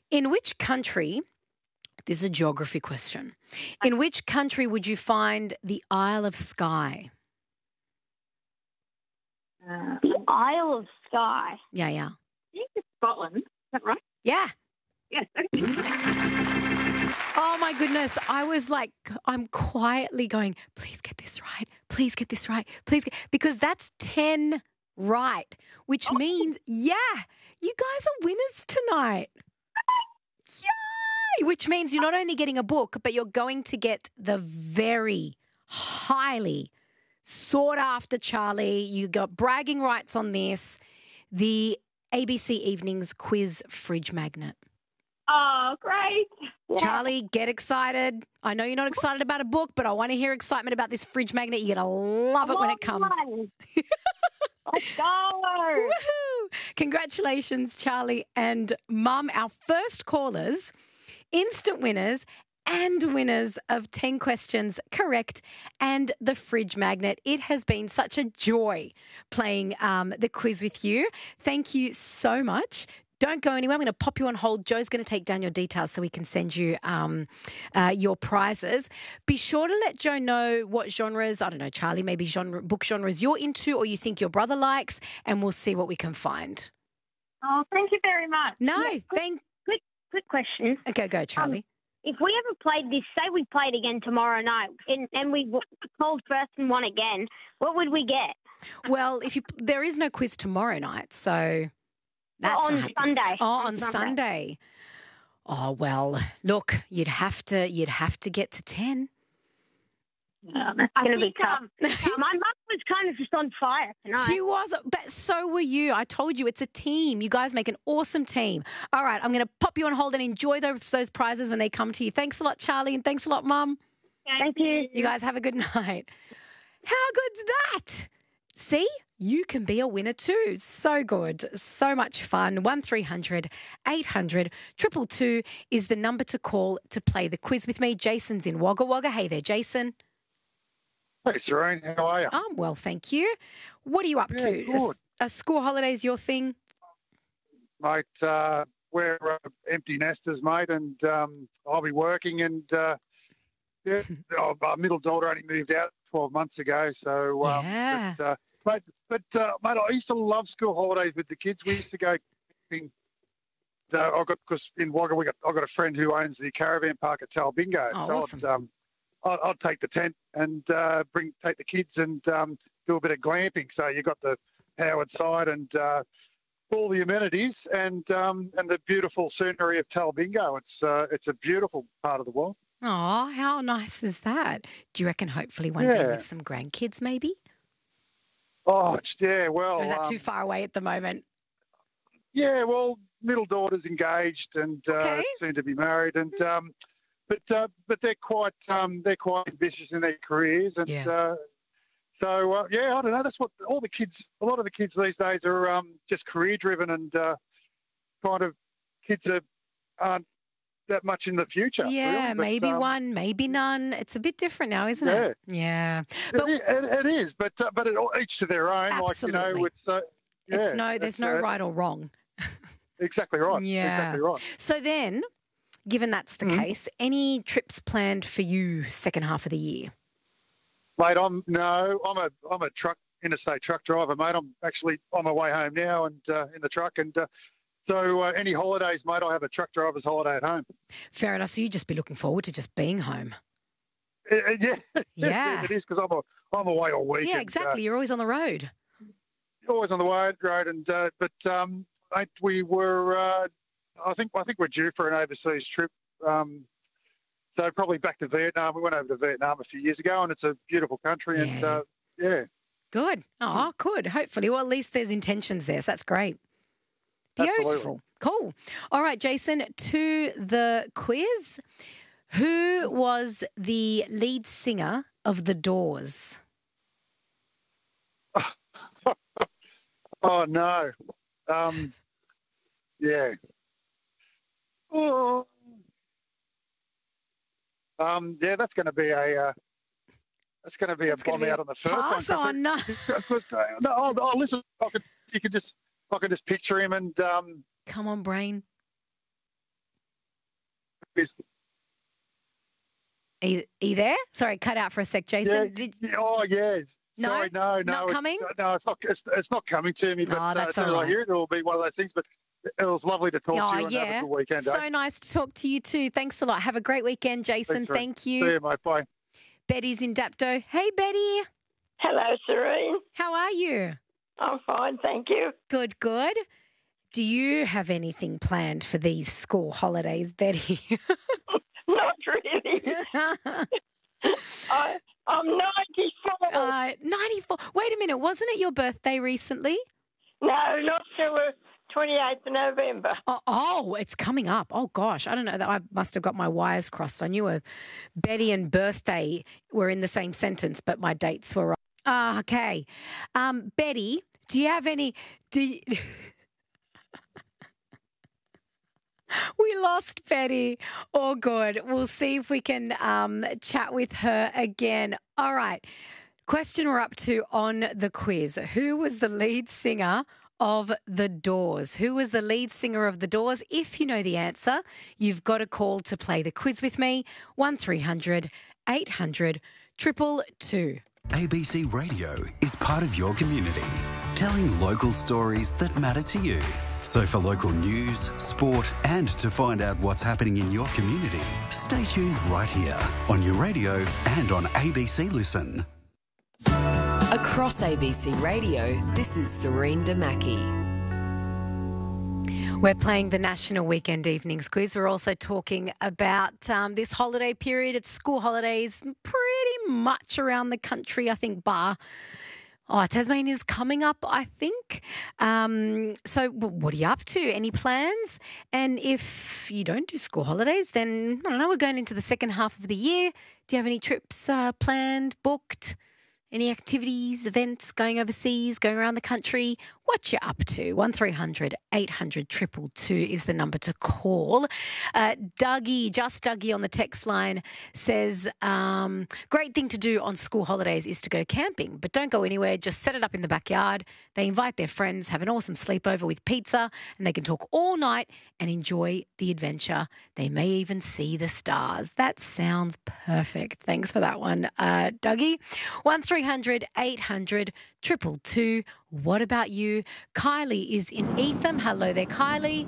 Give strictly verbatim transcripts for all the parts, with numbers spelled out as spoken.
In which country, this is a geography question, in which country would you find the Isle of Skye? Uh, the Isle of Skye. Yeah, yeah. I think it's Scotland. Is that right? Yeah. Yes. Okay. Oh, my goodness. I was like, I'm quietly going, please get this right. Please get this right. Please get, because that's ten right, which Oh. means, yeah, you guys are winners tonight. Yay! Which means you're not only getting a book, but you're going to get the very highly sought after, Charlie. You got bragging rights on this, the A B C Evenings Quiz Fridge Magnet. Oh, great. Yeah. Charlie, get excited. I know you're not excited about a book, but I want to hear excitement about this fridge magnet. You're going to love it when it comes. Let's go. Woohoo! Congratulations, Charlie and Mum, our first callers, instant winners and winners of ten questions correct and the fridge magnet. It has been such a joy playing um, the quiz with you. Thank you so much. Don't go anywhere. I'm going to pop you on hold. Joe's going to take down your details so we can send you um, uh, your prizes. Be sure to let Joe know what genres, I don't know, Charlie, maybe genre, book genres you're into or you think your brother likes, and we'll see what we can find. Oh, thank you very much. No, Yeah, quick, thank... quick, quick question. Okay, go, Charlie. Um, if we ever played this, say we played again tomorrow night and, and we called first and won again, what would we get? Well, if you there is no quiz tomorrow night, so... That's on not Sunday. Oh, on on Sunday. Sunday. Oh, well, look, you'd have to you'd have to get to ten. Yeah, that's going to be tough. Um, My mum was kind of just on fire tonight. She was, but so were you. I told you it's a team. You guys make an awesome team. All right, I'm going to pop you on hold and enjoy those, those prizes when they come to you. Thanks a lot, Charlie, and thanks a lot, Mum. Thank you. You guys have a good night. How good's that? See? You can be a winner too. So good. So much fun. one three hundred eight hundred two two two is the number to call to play the quiz with me. Jason's in Wagga Wagga. Hey there, Jason. Hey, Serene. How are you? I'm well, thank you. What are you up Yeah, to? good. A, a school holidays your thing? Mate, uh, we're uh, empty nesters, mate, and um, I'll be working and uh, yeah, oh, our middle daughter only moved out twelve months ago. So, um, Yeah. but, uh, But, but uh, mate, I used to love school holidays with the kids. We used to go camping. Uh, I got because in Wagga we got I got a friend who owns the caravan park at Talbingo. Oh, so awesome. I'd, um, I'd, I'd take the tent and uh, bring take the kids and um, do a bit of glamping. So you got the powered side and uh, all the amenities and um, and the beautiful scenery of Talbingo. It's uh, it's a beautiful part of the world. Oh, how nice is that? Do you reckon hopefully one day Yeah. with some grandkids maybe? Oh, it's, yeah. Well, Or is that um, too far away at the moment? Yeah, well, middle daughter's engaged and uh, Okay. soon to be married, and um, but uh, but they're quite um, they're quite ambitious in their careers, and Yeah. uh, so uh, yeah, I don't know. That's what all the kids, a lot of the kids these days are um, just career driven, and uh, kind of kids are aren't that much in the future. Yeah, really, but, maybe um, one, maybe none. It's a bit different now, isn't Yeah. it? Yeah. It, But it, it is, but uh, but it, each to their own. Like you Absolutely. know, it's uh, yeah, it's no, there's it's, no uh, right or wrong. Exactly right. Yeah. Exactly right. So then, given that's the Mhm. case, any trips planned for you second half of the year? Mate, I'm no, I'm a I'm a truck interstate truck driver, mate. I'm actually on my way home now and uh, in the truck, and uh, so uh, any holidays, mate, I have a truck driver's holiday at home. Fair enough. So you just be looking forward to just being home. Uh, uh, yeah, Yeah. it is because I'm a, I'm away all week. Yeah, and, exactly. You're always on the road. Uh, always on the road, road, and uh, but um, mate, we were. Uh, I think I think we're due for an overseas trip. Um, so probably back to Vietnam. We went over to Vietnam a few years ago, and it's a beautiful country. And Yeah. uh, yeah, Good. Oh, good. Hopefully. Well, at least there's intentions there. So that's great. Absolutely. Beautiful. Cool. All right, Jason, to the quiz. Who was the lead singer of The Doors? Oh no. Um, yeah. Oh. Um, yeah, that's going to be a. Uh, that's going to be That's a gonna bomb be a out on the first one. Pass 'cause on. No. it- 'cause, uh, no, oh, oh, listen. I could, you could just, I could just picture him, and um, Come on, brain. Is- Are you, are you there? Sorry, cut out for a sec, Jason. Yeah, Did, yeah, oh, yeah. No? Sorry, no, no. Not it's, coming? No, it's not, it's, it's not coming to me, but Oh, that's uh, as soon all as I right. hear it, it'll be one of those things. But it was lovely to talk oh, to you and have yeah. a good weekend. So eh? nice to talk to you too. Thanks a lot. Have a great weekend, Jason. Thanks, Ray. Thank See you. you, mate. Bye. Betty's in Dapto. Hey, Betty. Hello, Serene. How are you? I'm fine, thank you. Good, good. Do you have anything planned for these school holidays, Betty? Not really. I, I'm ninety-four. uh, ninety-four. Wait a minute. Wasn't it your birthday recently? No, not till the twenty-eighth of November. Oh, oh, it's coming up. Oh, gosh. I don't know. I must have got my wires crossed. I knew a Betty and birthday were in the same sentence, but my dates were wrong. Ah, okay. Um, Betty, do you have any... Do you... We lost Betty. Oh, good. We'll see if we can um, chat with her again. All right. Question we're up to on the quiz. Who was the lead singer of The Doors? Who was the lead singer of The Doors? If you know the answer, you've got a call to play the quiz with me. one three hundred eight hundred two two two. A B C Radio is part of your community, telling local stories that matter to you. So for local news, sport and to find out what's happening in your community, stay tuned right here on your radio and on A B C Listen. Across A B C Radio, this is Serene Damaki. We're playing the National Weekend Evenings Quiz. We're also talking about um, this holiday period. It's school holidays pretty much around the country, I think, bar... Oh, Tasmania's coming up, I think. Um, so what are you up to? Any plans? And if you don't do school holidays, then, I don't know, we're going into the second half of the year. Do you have any trips uh, planned, booked? Any activities, events, going overseas, going around the country? What you up to? one three hundred eight hundred two two two is the number to call. Uh, Dougie, just Dougie on the text line says, um, great thing to do on school holidays is to go camping, but don't go anywhere. Just set it up in the backyard. They invite their friends, have an awesome sleepover with pizza, and they can talk all night and enjoy the adventure. They may even see the stars. That sounds perfect. Thanks for that one, uh, Dougie. one three hundred eight hundred two two two. What about you? Kylie is in Etham. Hello there, Kylie.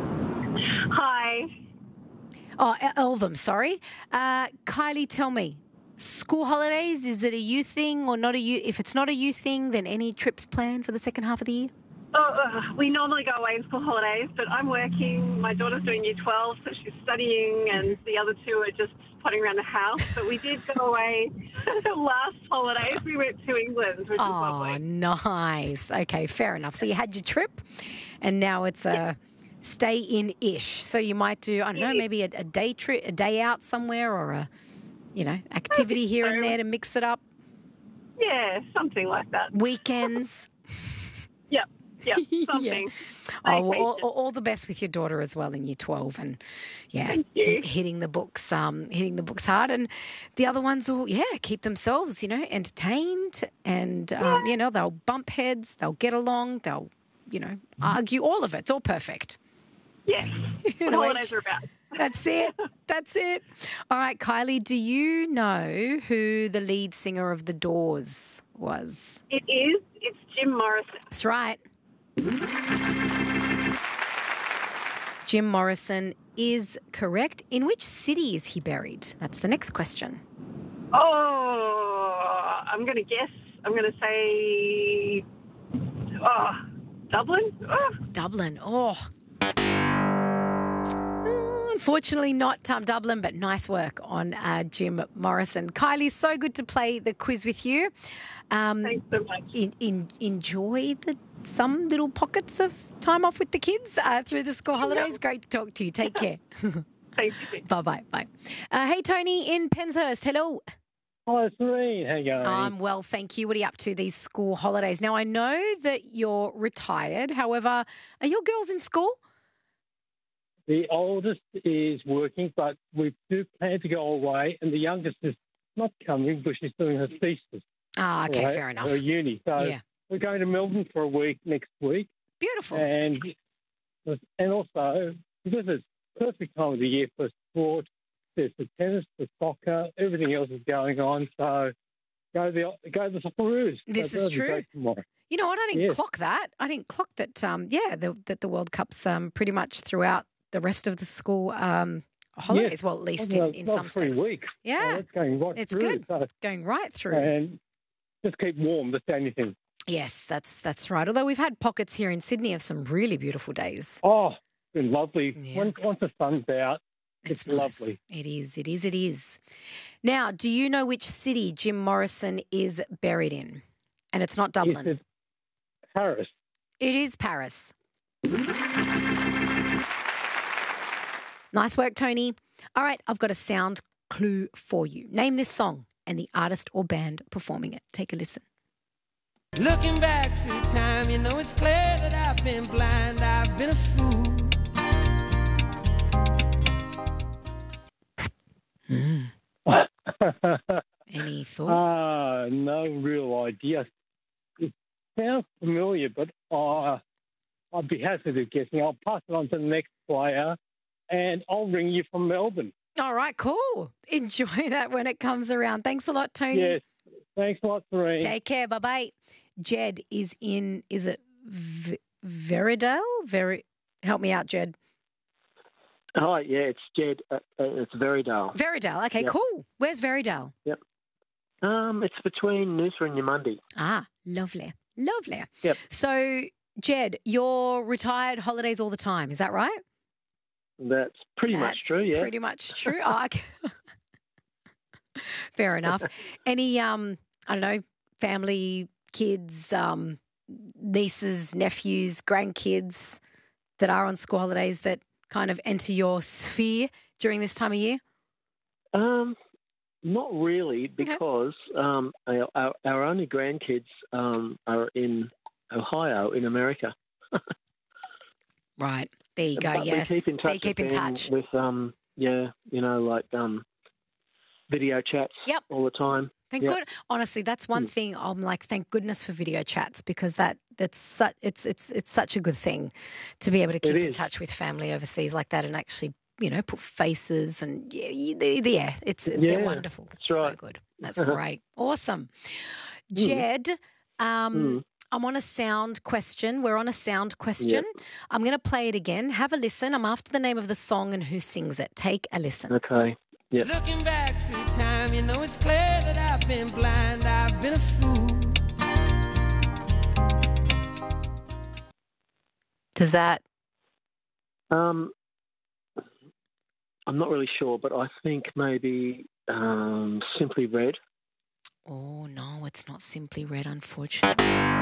Hi. Oh, Eltham, sorry. Uh, Kylie, tell me, school holidays, is it a you thing or not a you? If it's not a you thing, then any trips planned for the second half of the year? Oh, uh, we normally go away in school holidays, but I'm working. My daughter's doing year twelve, so she's studying, and the other two are just potting around the house. But we did go away last holidays. We went to England, which Oh, was lovely. nice. Okay, fair enough. So you had your trip, and now it's a stay in-ish. So you might do, I don't know, maybe a, a day trip, a day out somewhere, or a, you know, activity here and there to mix it up. Yeah, something like that. Weekends. Yep. Yep, Yeah. something. Oh, well, all, Vacation. all the best with your daughter as well in year twelve, and yeah, Thank you. hit- hitting the books, um, hitting the books hard, and the other ones will, yeah, keep themselves, you know, entertained, and um, you know, they'll bump heads, they'll get along, they'll, you know, argue, all of it. It's all perfect. Yes, You what know, holidays each- are about. That's it. That's it. All right, Kylie, do you know who the lead singer of The Doors was? It is. It's Jim Morrison. That's right. Jim Morrison is correct. In which city is he buried? That's the next question. Oh, I'm going to guess. I'm going to say, oh, Dublin? Oh. Dublin. Oh. Mm, Unfortunately, not um, Dublin, but nice work on uh, Jim Morrison. Kylie, so good to play the quiz with you. Um, Thanks so much. in, in, enjoy the some little pockets of time off with the kids uh, through the school holidays. Great to talk to you. Take care. Thank you. Bye-bye. Bye. Uh, hey, Tony in Penshurst. Hello. Hello, Serene. How you going? I'm well, thank you. What are you up to these school holidays? Now, I know that you're retired. However, are your girls in school? The oldest is working, but we do plan to go away, and the youngest is not coming because she's doing her thesis. Ah, okay, for her- fair enough. Her uni. So Yeah. we're going to Melbourne for a week next week, Beautiful. and and also because it's perfect time of the year for sport. There's the tennis, the soccer, everything else is going on. So go the go the Socceroos. This So is that'll be true. great tomorrow. You know what? I didn't Yes. clock that. I didn't clock that. Um, yeah, the, that the World Cup's um, pretty much throughout the rest of the school um, holidays. Yes. Well, at least Well, in, in not some three states. weeks. Yeah, So it's going right it's through. good. So, It's going right through. and just keep warm. That's the only thing. Yes, that's that's right. Although we've had pockets here in Sydney of some really beautiful days. Oh, it's been lovely. Yeah. Once, once the sun's out, It's, it's nice. lovely. It is. It is. It is. Now, do you know which city Jim Morrison is buried in? And it's not Dublin. Is it Paris? It is Paris. Nice work, Tony. All right, I've got a sound clue for you. Name this song and the artist or band performing it. Take a listen. Looking back through time, you know it's clear that I've been blind, I've been a fool. Mm. Any thoughts? Ah, no real idea. It sounds familiar, but uh, I'd be hazarded of guessing. I'll pass it on to the next player, and I'll ring you from Melbourne. All right, cool. Enjoy that when it comes around. Thanks a lot, Tony. Yes. Thanks a lot, Serene. Take care. Bye bye. Jed is in, is it v- Veridale? Very, help me out, Jed. Hi, yeah, it's Jed. Uh, uh, it's Veridale. Veridale. Okay, Yep. cool. Where's Veridale? Yep. Um, it's between Noosa and Yamundi. Ah, lovely. Lovely. Yep. So, Jed, you're retired holidays all the time. Is that right? That's pretty That's much true. Yeah. Pretty much true. Oh, okay. Fair enough. Any, um, I don't know, family, kids, um, nieces, nephews, grandkids that are on school holidays that kind of enter your sphere during this time of year? Um, not really, because um, our, our, our only grandkids um, are in Ohio, in America. Right. There you go. But yes. we keep in touch. They keep in with them touch. with um, yeah, you know, like um, video chats. Yep. All the time. Thank Yep. God. Honestly, that's one Mm. thing I'm like, thank goodness for video chats, because that that's such it's it's it's such a good thing to be able to keep in is. touch with family overseas like that and actually, you know, put faces and yeah, you- they- they- yeah it's they're Yeah, wonderful. that's So right. good. That's great. Awesome. Jed, um, Mm. I'm on a sound question. We're on a sound question. I'm going to play it again. Have a listen. I'm after the name of the song and who sings it. Take a listen. Okay. Yep. Looking back through time, you know it's clear that I've been blind, I've been a fool. Does that? Um, I'm not really sure, but I think maybe um, Simply Red. Oh, no, it's not Simply Red, unfortunately.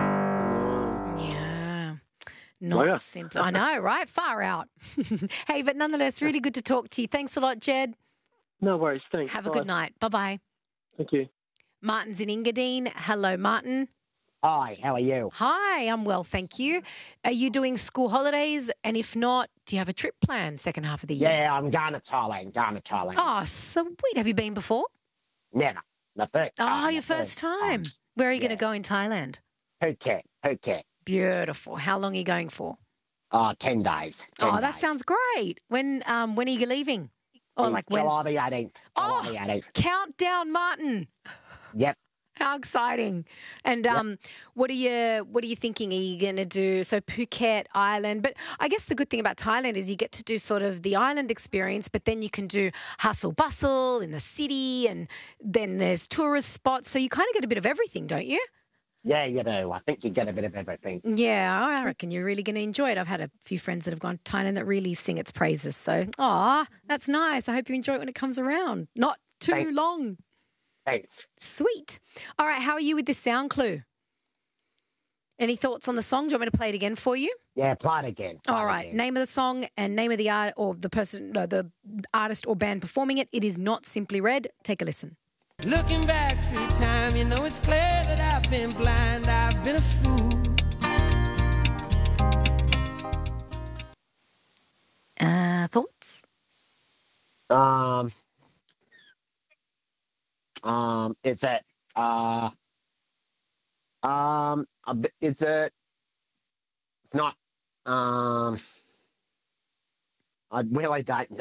Yeah. Not Oh, yeah. simply. I know, right? Far out. Hey, but nonetheless, really good to talk to you. Thanks a lot, Jed. No worries. Thanks. Have a Bye. good night. Bye bye. Thank you. Martin's in Engadine. Hello, Martin. Hi, how are you? Hi, I'm well, thank you. Are you doing school holidays? And if not, do you have a trip planned second half of the year? Yeah, I'm going to Thailand, going to Thailand. Oh, sweet. Have you been before? Never. The first Oh, time. your the first time. Where are you yeah. going to go in Thailand? Phuket, Phuket. Beautiful. How long are you going for? Oh, ten days. ten oh, that days. sounds great. When um when are you leaving? Or In like when? July the eighteenth. July Oh, the eighteenth. Countdown, Martin. Yep. How exciting! And um, what are you what are you thinking? Are you going to do so Phuket Island? But I guess the good thing about Thailand is you get to do sort of the island experience, but then you can do hustle bustle in the city, and then there's tourist spots. So you kind of get a bit of everything, don't you? Yeah, you do. I think you get a bit of everything. Yeah, I reckon you're really going to enjoy it. I've had a few friends that have gone to Thailand that really sing its praises. So, ah, that's nice. I hope you enjoy it when it comes around. Not too Thanks. long. Thanks. Sweet. All right, how are you with this sound clue? Any thoughts on the song? Do you want me to play it again for you? Yeah, play it again. Play All it right, again. name of the song and name of the art or the person, no, the artist or band performing it. It is not Simply Red. Take a listen. Looking back through time, you know it's clear that I've been blind, I've been a fool. Uh, thoughts? Um, um, it's a, uh, um, a bit- it's a, it's not, um, I really don't